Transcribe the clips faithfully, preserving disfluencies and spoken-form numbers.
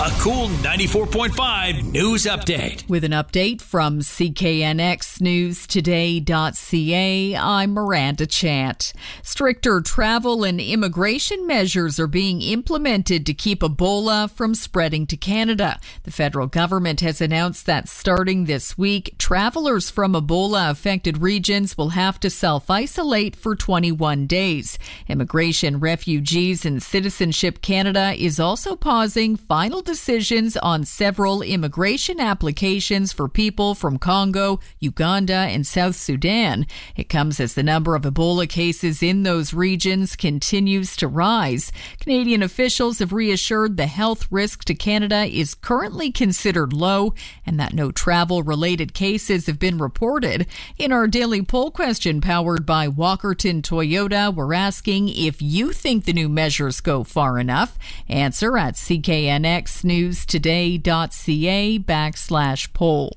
A Cool ninety-four point five news update. With an update from C K N X News Today dot C A, I'm Miranda Chant. Stricter travel and immigration measures are being implemented to keep Ebola from spreading to Canada. The federal government has announced that starting this week, travelers from Ebola-affected regions will have to self-isolate for twenty-one days. Immigration, Refugees and Citizenship Canada is also pausing final decisions on several immigration applications for people from Congo, Uganda and South Sudan. It comes as the number of Ebola cases in those regions continues to rise. Canadian officials have reassured the health risk to Canada is currently considered low and that no travel-related cases have been reported. In our daily poll question powered by Walkerton Toyota, we're asking if you think the new measures go far enough. Answer at C K N X News Today dot C A backslash poll.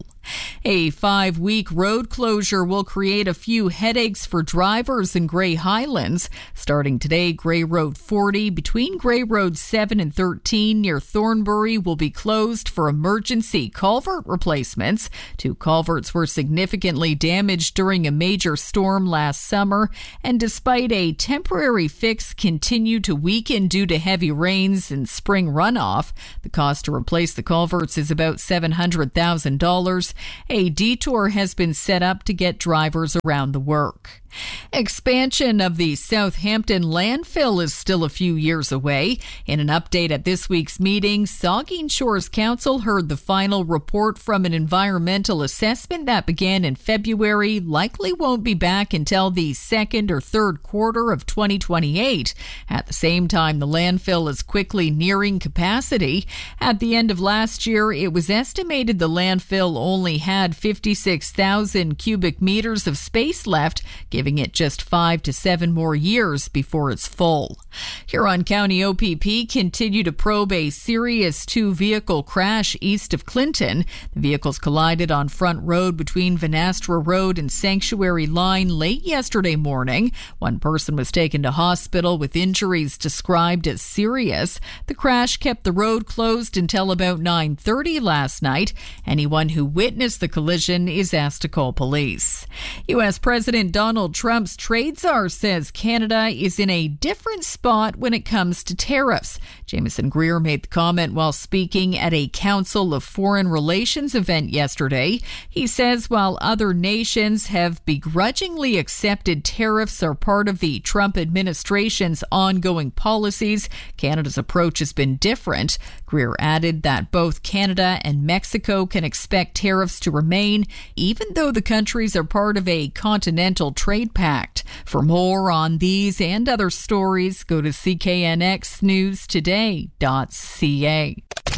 A five-week road closure will create a few headaches for drivers in Grey Highlands. Starting today, Grey Road forty between Grey Road seven and thirteen near Thornbury will be closed for emergency culvert replacements. Two culverts were significantly damaged during a major storm last summer, and despite a temporary fix, continue to weaken due to heavy rains and spring runoff. The cost to replace the culverts is about seven hundred thousand dollars. A detour has been set up to get drivers around the work. Expansion of the Southampton landfill is still a few years away. In an update at this week's meeting, Saugeen Shores Council heard the final report from an environmental assessment that began in February, likely won't be back until the second or third quarter of twenty twenty-eight. At the same time, the landfill is quickly nearing capacity. At the end of last year, it was estimated the landfill only had fifty-six thousand cubic meters of space left, giving it just five to seven more years before it's full. Huron County O P P continue to probe a serious two-vehicle crash east of Clinton. The vehicles collided on Front Road between Vanastra Road and Sanctuary Line late yesterday morning. One person was taken to hospital with injuries described as serious. The crash kept the road closed until about nine thirty last night. Anyone who witnessed the collision is asked to call police. U S President Donald Trump's trade czar says Canada is in a different spot when it comes to tariffs. Jameson Greer made the comment while speaking at a Council of Foreign Relations event yesterday. He says while other nations have begrudgingly accepted tariffs are part of the Trump administration's ongoing policies, Canada's approach has been different. Greer added that both Canada and Mexico can expect tariffs to remain, even though the countries are part of a continental trade pact. For more on these and other stories, go to C K N X News Today dot C A.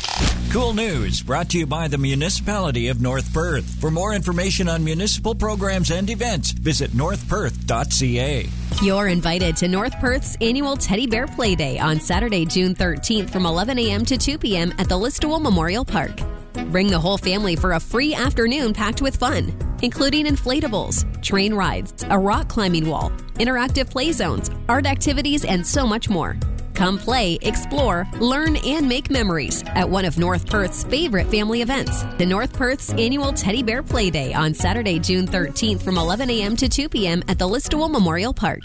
Cool News brought to you by the Municipality of North Perth. For more information on municipal programs and events, visit north perth dot C A. You're invited to North Perth's annual Teddy Bear Play Day on Saturday, June thirteenth from eleven a.m. to two p.m. at the Listowel Memorial Park. Bring the whole family for a free afternoon packed with fun, including inflatables, train rides, a rock climbing wall, interactive play zones, art activities, and so much more. Come play, explore, learn, and make memories at one of North Perth's favorite family events, the North Perth's annual Teddy Bear Play Day on Saturday, June thirteenth from eleven a.m. to two p.m. at the Listowel Memorial Park.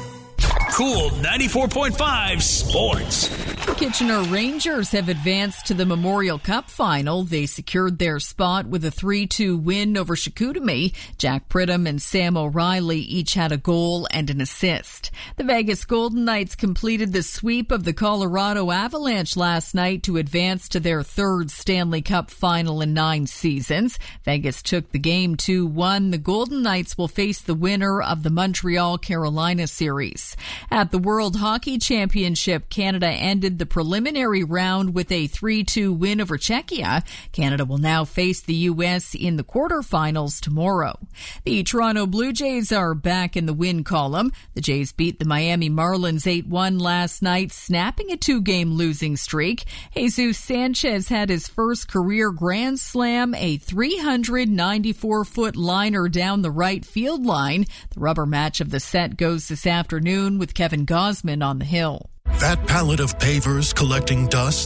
Cool ninety-four point five Sports. The Kitchener Rangers have advanced to the Memorial Cup final. They secured their spot with a three two win over Chicoutimi. Jack Pridham and Sam O'Reilly each had a goal and an assist. The Vegas Golden Knights completed the sweep of the Colorado Avalanche last night to advance to their third Stanley Cup final in nine seasons. Vegas took the game two one. The Golden Knights will face the winner of the Montreal-Carolina series. At the World Hockey Championship, Canada ended the preliminary round with a three two win over Czechia. Canada will now face the U S in the quarterfinals tomorrow. The Toronto Blue Jays are back in the win column. The Jays beat the Miami Marlins eight one last night, snapping a two-game losing streak. Jesus Sanchez had his first career grand slam, a three hundred ninety-four foot liner down the right field line. The rubber match of the set goes this afternoon with Kevin Gausman on the hill. That pallet of pavers collecting dust?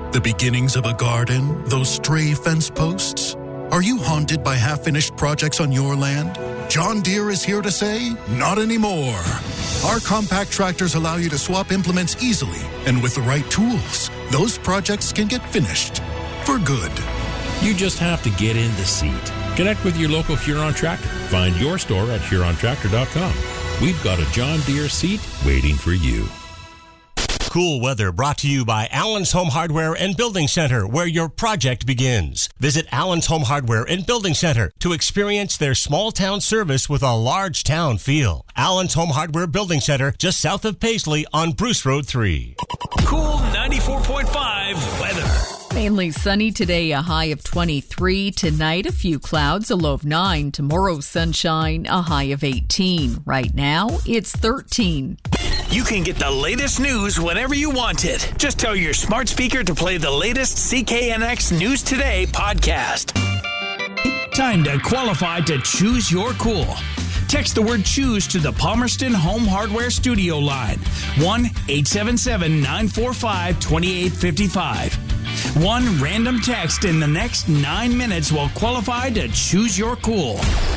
The beginnings of a garden? Those stray fence posts? Are you haunted by half-finished projects on your land? John Deere is here to say, not anymore. Our compact tractors allow you to swap implements easily, and with the right tools, those projects can get finished for good. You just have to get in the seat. Connect with your local Huron Tractor. Find your store at huron tractor dot com. We've got a John Deere seat waiting for you. Cool weather brought to you by Allen's Home Hardware and Building Center, where your project begins. Visit Allen's Home Hardware and Building Center to experience their small town service with a large town feel. Allen's Home Hardware Building Center, just south of Paisley on Bruce Road three. Cool ninety-four point five weather. Mainly sunny today, a high of twenty-three. Tonight, a few clouds, a low of nine. Tomorrow, sunshine, a high of eighteen. Right now, it's thirteen. You can get the latest news whenever you want it. Just tell your smart speaker to play the latest C K N X News Today podcast. Time to qualify to choose your cool. Text the word choose to the Palmerston Home Hardware Studio line. one eight seven seven, nine four five, two eight five five. One random text in the next nine minutes will qualify to choose your cool.